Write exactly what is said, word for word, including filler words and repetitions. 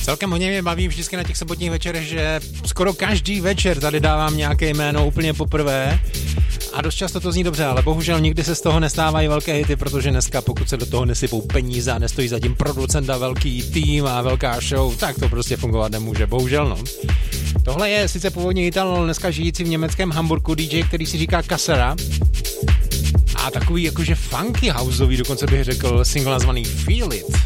Celkem hodně mě baví vždycky na těch sobotních večerech, že skoro každý večer tady dávám nějaké jméno úplně poprvé a dost často to zní dobře, ale bohužel nikdy se z toho nestávají velké hity, protože dneska pokud se do toho nesypou peníze a nestojí za tím producenta velký tým a velká show, tak to prostě fungovat nemůže, bohužel no. Tohle je sice původně Ital, dneska žijící v německém Hamburku D J, který si říká Casera a takový jakože funky houseový, dokonce bych řekl single nazvaný Feel It.